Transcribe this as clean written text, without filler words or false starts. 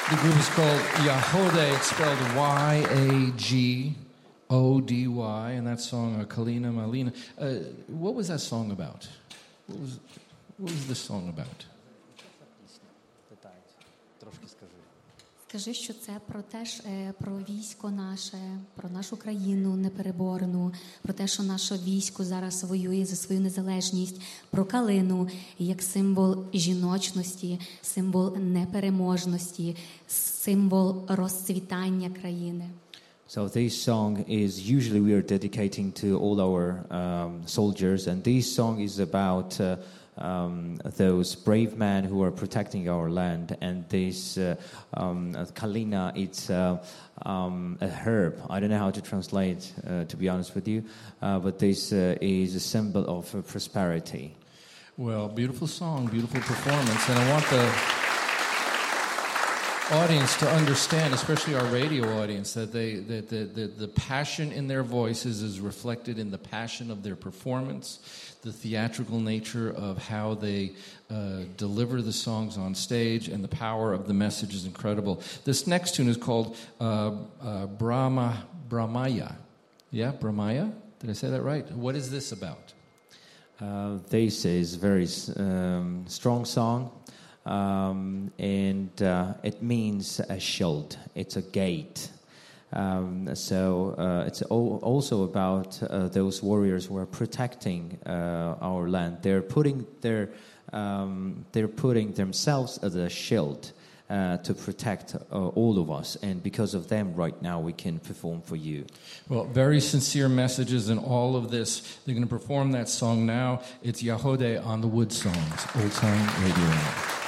The group is called Yahode. It's spelled Y-A-G-O-D-Y, and that song, Kalina Malina. What was that song about? What was this song about? Скажи, що це про теж про військо наше, про нашу країну непереборену, про те, що наше військо зараз воює за свою незалежність, про калину як символ жіночності, символ непереможності, символ розцвітання країни. So this song is usually we are dedicating to all our soldiers, and this song is about those brave men who are protecting our land. And this kalina, it's a herb. I don't know how to translate, to be honest with you, but this is a symbol of prosperity. Well, beautiful song, beautiful performance, and I want the audience to understand, especially our radio audience, that the passion in their voices is reflected in the passion of their performance, the theatrical nature of how they deliver the songs on stage, and the power of the message is incredible. This next tune is called Brahmaya. Yeah, Brahmaya? Did I say that right? What is this about? This is a very strong song. And it means a shield. It's a gate. So it's also about those warriors who are protecting our land. They're putting themselves as a shield to protect all of us, and because of them, right now we can perform for you. Well, very sincere messages in all of this. They're going to perform that song now. It's Yahode on the Wood Songs, Old Time Radio.